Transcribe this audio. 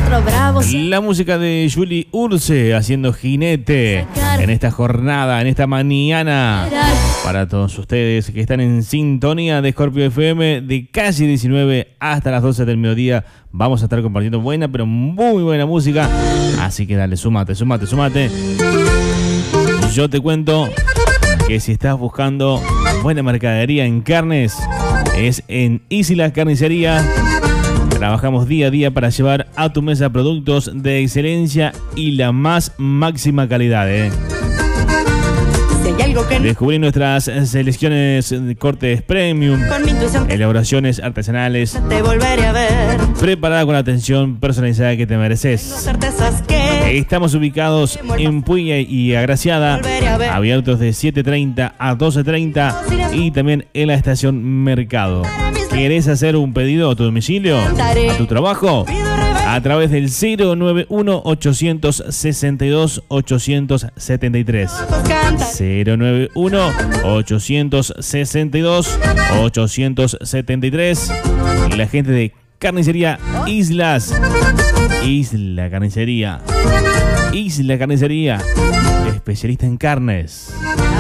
otro bravo. La música de Juli Urce haciendo jinete en esta jornada, en esta mañana. Para todos ustedes que están en sintonía de Scorpio FM de casi 19 hasta las 12 del mediodía. Vamos a estar compartiendo buena, pero muy buena música. Así que dale, súmate. Yo te cuento que si estás buscando buena mercadería en carnes, es en Isla Carnicería. Trabajamos día a día para llevar a tu mesa productos de excelencia y la más máxima calidad. Descubrí nuestras selecciones de cortes premium, elaboraciones artesanales, preparada con la atención personalizada que te mereces. Estamos ubicados en Puya y Agraciada, abiertos de 7:30 a 12:30 y también en la estación Mercado. ¿Querés hacer un pedido a tu domicilio, a tu trabajo? A través del 091-862-873. 091-862-873. La gente de Carnicería Islas. Isla Carnicería. Isla Carnicería. Especialista en carnes.